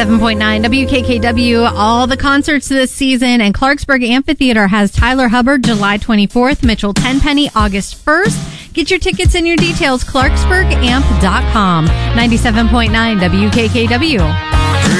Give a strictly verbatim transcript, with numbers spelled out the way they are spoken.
ninety-seven point nine W K K W. All the concerts this season, and Clarksburg Amphitheater has Tyler Hubbard July twenty-fourth, Mitchell Tenpenny August first. Get your tickets and your details, clarksburg amp dot com. ninety-seven point nine W K K W.